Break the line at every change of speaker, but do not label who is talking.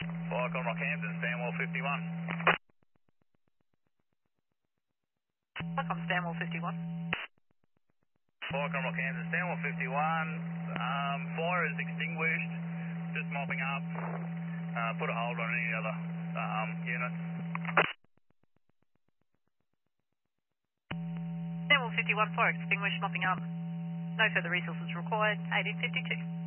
Welcome Rockhampton, Stanwell 51.
Welcome, Stanwell 51.
Welcome Rockhampton, Stanwell 51. Fire is extinguished, just mopping up. Put a hold on any other units.
Stanwell 51, fire extinguished, mopping up. No further resources required, 1852.